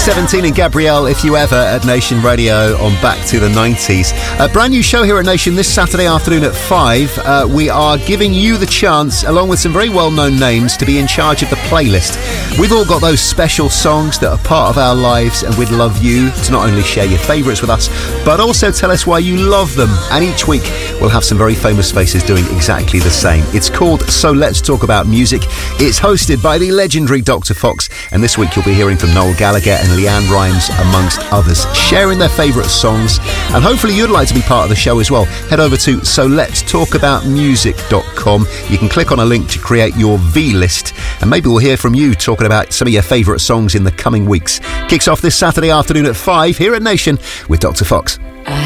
17 and Gabrielle, If You Ever, at Nation Radio on Back to the 90s. A brand new show here at Nation this Saturday afternoon at 5. We are giving you the chance, along with some very well-known names, to be in charge of the playlist. We've all got those special songs that are part of our lives, and we'd love you to not only share your favourites with us, but also tell us why you love them. And each week we'll have some very famous faces doing exactly the same. It's called So Let's Talk About Music. It's hosted by the legendary Dr. Fox, and this week you'll be hearing from Noel Gallagher and Leanne Rimes, amongst others, sharing their favourite songs. And hopefully you'd like to be part of the show as well. Head over to soletstalkaboutmusic.com. You can click on a link to create your V-list, and maybe we'll hear from you talking about some of your favourite songs in the coming weeks. Kicks off this Saturday afternoon at 5 here at Nation with Dr. Fox.